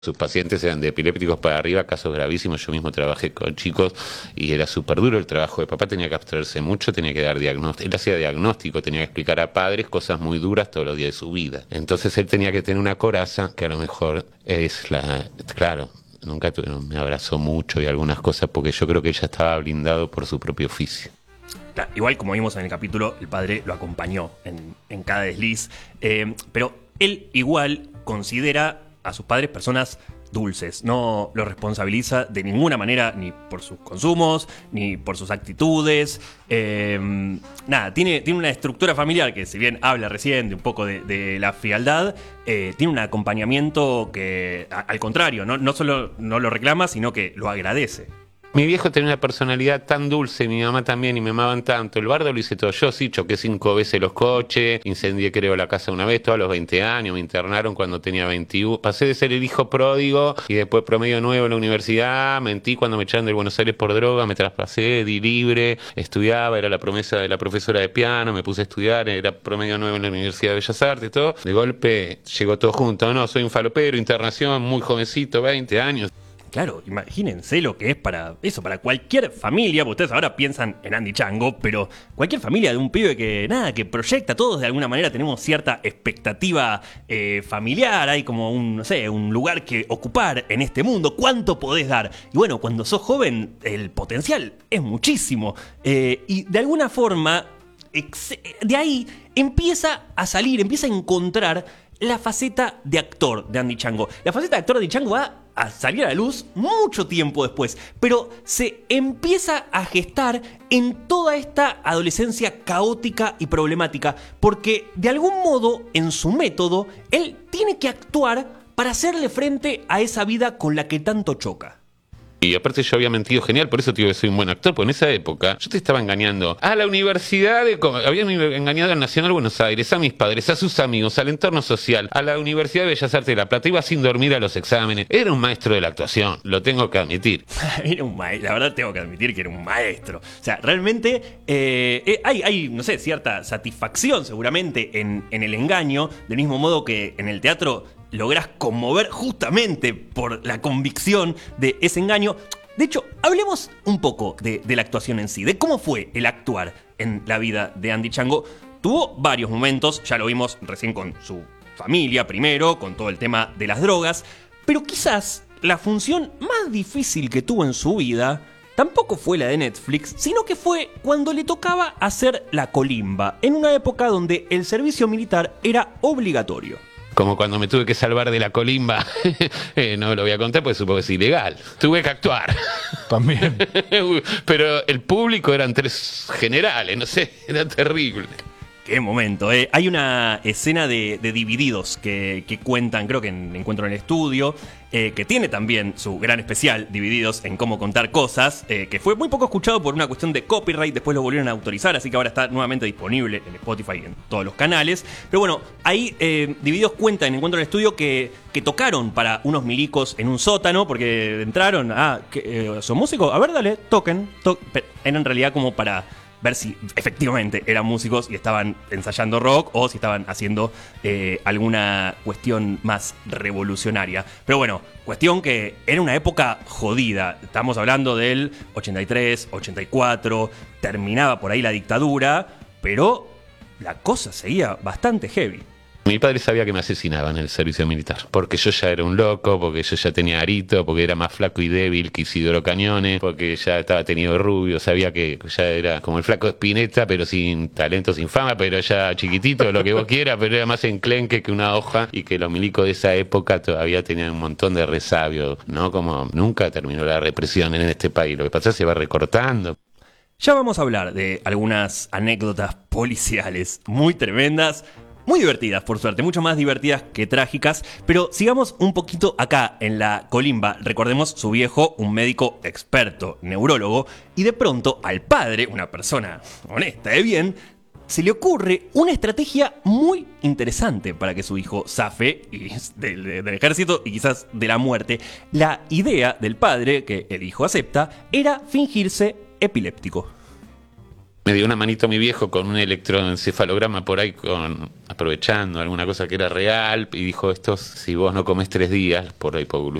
Sus pacientes eran de epilépticos para arriba, casos gravísimos. Yo mismo trabajé con chicos y era súper duro el trabajo de papá. Tenía que abstraerse mucho, tenía que dar diagnóstico. Él hacía diagnóstico, tenía que explicar a padres cosas muy duras todos los días de su vida. Entonces él tenía que tener una coraza que a lo mejor es la... Claro, nunca me abrazó mucho y algunas cosas porque yo creo que ella estaba blindado por su propio oficio. Claro, igual como vimos en el capítulo, el padre lo acompañó en cada desliz. Pero él igual considera a sus padres personas dulces, no los responsabiliza de ninguna manera ni por sus consumos, ni por sus actitudes. Tiene una estructura familiar que, si bien habla recién de un poco de la frialdad, tiene un acompañamiento que, al contrario, no solo no lo reclama, sino que lo agradece. Mi viejo tenía una personalidad tan dulce, mi mamá también, y me amaban tanto. El bardo lo hice todo yo, sí, choqué 5 veces los coches, incendié creo la casa una vez, todos a los 20 años, me internaron cuando tenía 21. Pasé de ser el hijo pródigo y después promedio nuevo en la universidad, mentí cuando me echaron del Buenos Aires por droga, me traspasé, di libre, estudiaba, era la promesa de la profesora de piano, me puse a estudiar, era promedio nuevo en la Universidad de Bellas Artes, todo. De golpe llegó todo junto, no, soy un falopero, internación, muy jovencito, 20 años. Claro, imagínense lo que es para cualquier familia, porque ustedes ahora piensan en Andy Chango, pero cualquier familia de un pibe que proyecta, todos de alguna manera tenemos cierta expectativa familiar, hay como un lugar que ocupar en este mundo, ¿cuánto podés dar? Y bueno, cuando sos joven, el potencial es muchísimo, y de alguna forma, de ahí empieza a encontrar la faceta de actor de Andy Chango. La faceta de actor de Andy Chango va a salir a la luz mucho tiempo después, pero se empieza a gestar en toda esta adolescencia caótica y problemática, porque de algún modo, en su método, él tiene que actuar para hacerle frente a esa vida con la que tanto choca. Y aparte yo había mentido genial, por eso te digo que soy un buen actor, porque en esa época yo te estaba engañando a la universidad, había engañado al Nacional Buenos Aires, a mis padres, a sus amigos, al entorno social, a la Universidad de Bellas Artes de La Plata, iba sin dormir a los exámenes, era un maestro de la actuación, lo tengo que admitir. Era un maestro, la verdad tengo que admitir que era un maestro. O sea, realmente hay, no sé, cierta satisfacción seguramente en el engaño, del mismo modo que en el teatro lográs conmover justamente por la convicción de ese engaño. De hecho, hablemos un poco de la actuación en sí, de cómo fue el actuar en la vida de Andy Chango. Tuvo varios momentos, ya lo vimos recién con su familia primero, con todo el tema de las drogas, pero quizás la función más difícil que tuvo en su vida tampoco fue la de Netflix, sino que fue cuando le tocaba hacer la colimba, en una época donde el servicio militar era obligatorio. Como cuando me tuve que salvar de la colimba, no lo voy a contar porque supongo que es ilegal. Tuve que actuar. También. Pero el público eran 3 generales, no sé, era terrible. Qué momento, ¿eh? Hay una escena de Divididos que cuentan, creo que en Encuentro en el Estudio, que tiene también su gran especial, Divididos en cómo contar cosas, que fue muy poco escuchado por una cuestión de copyright, después lo volvieron a autorizar, así que ahora está nuevamente disponible en Spotify y en todos los canales. Pero bueno, ahí Divididos cuenta en Encuentro en el Estudio que tocaron para unos milicos en un sótano, porque entraron, ¿son músicos? A ver, dale, toquen. Era en realidad como para ver si efectivamente eran músicos y estaban ensayando rock o si estaban haciendo alguna cuestión más revolucionaria. Pero bueno, cuestión que era una época jodida. Estamos hablando del 83, 84, terminaba por ahí la dictadura, pero la cosa seguía bastante heavy. Mi padre sabía que me asesinaban en el servicio militar, porque yo ya era un loco, porque yo ya tenía arito, porque era más flaco y débil que Isidoro Cañones, porque ya estaba tenido rubio, sabía que ya era como el flaco Spinetta, pero sin talento, sin fama, pero ya chiquitito, lo que vos quieras, pero era más enclenque que una hoja, y que los milicos de esa época todavía tenían un montón de resabio, ¿no? Como nunca terminó la represión en este país, lo que pasa es que se va recortando. Ya vamos a hablar de algunas anécdotas policiales muy tremendas, muy divertidas, por suerte, mucho más divertidas que trágicas, pero sigamos un poquito acá en la colimba. Recordemos su viejo, un médico experto, neurólogo, y de pronto al padre, una persona honesta de bien, se le ocurre una estrategia muy interesante para que su hijo zafe del ejército y quizás de la muerte. La idea del padre, que el hijo acepta, era fingirse epiléptico. Me dio una manito mi viejo con un electroencefalograma por ahí, aprovechando alguna cosa que era real, y dijo, esto si vos no comés 3 días por la hipoglucemia